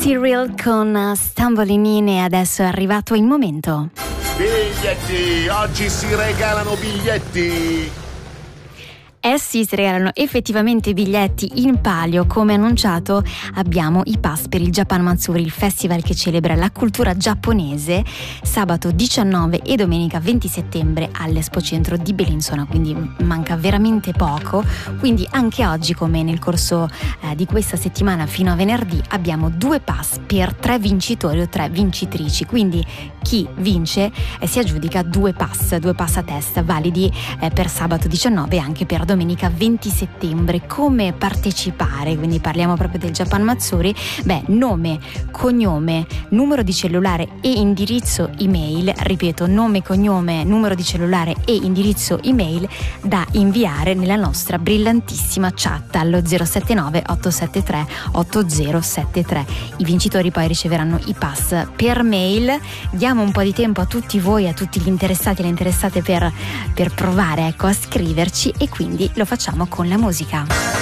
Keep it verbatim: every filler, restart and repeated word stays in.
Cyril con Stumbling In e adesso è arrivato il momento. Biglietti, oggi si regalano biglietti. Eh sì, si regalano effettivamente biglietti in palio. Come annunciato abbiamo i pass per il Japan Matsuri, il festival che celebra la cultura giapponese, sabato diciannove e domenica venti settembre all'Expo Centro di Bellinzona, quindi manca veramente poco. Quindi anche oggi, come nel corso eh, di questa settimana fino a venerdì, abbiamo due pass per tre vincitori o tre vincitrici, quindi chi vince eh, si aggiudica due pass, due pass a testa validi eh, per sabato diciannove e anche per domenica venti settembre. Come partecipare? Quindi parliamo proprio del Japan Matsuri. Beh, nome, cognome, numero di cellulare e indirizzo email, ripeto, nome, cognome, numero di cellulare e indirizzo email da inviare nella nostra brillantissima chat allo zero sette nove otto sette tre otto zero sette tre. I vincitori poi riceveranno i pass per mail. Diamo un po' di tempo a tutti voi, a tutti gli interessati e le interessate per, per provare ecco, a scriverci, e quindi lo facciamo con la musica.